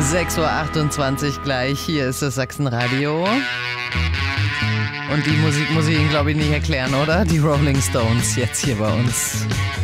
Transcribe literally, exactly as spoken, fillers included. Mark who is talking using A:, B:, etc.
A: sechs Uhr achtundzwanzig gleich. Hier ist das Sachsenradio. Und die Musik muss ich Ihnen, glaube ich, nicht erklären, oder? Die Rolling Stones jetzt hier bei uns.